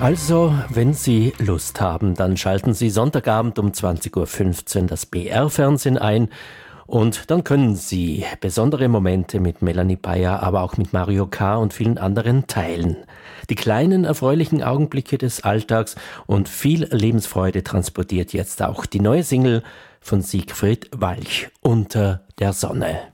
Also, wenn Sie Lust haben, dann schalten Sie Sonntagabend um 20.15 Uhr das BR-Fernsehen ein und dann können Sie besondere Momente mit Melanie Beyer, aber auch mit Mario K. und vielen anderen teilen. Die kleinen, erfreulichen Augenblicke des Alltags und viel Lebensfreude transportiert jetzt auch die neue Single von Siegfried Walch, Unter der Sonne.